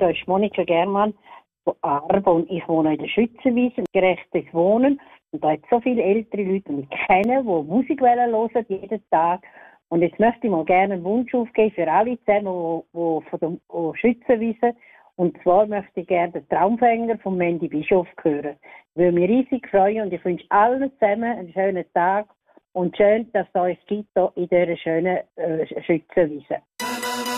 Da ist Monika Germann von Arbo und ich wohne in der Schützenwiese, gerechtes Wohnen. Und da hat so viele ältere Leute, die ich kenne, die Musik hören jeden Tag. Und jetzt möchte ich mal gerne einen Wunsch aufgeben für alle zusammen, die von der Schützenwiese. Und zwar möchte ich gerne den Traumfänger von Mandy Bischof hören. Ich würde mich riesig freuen und ich wünsche allen zusammen einen schönen Tag und schön, dass es euch gibt hier in dieser schönen Schützenwiese.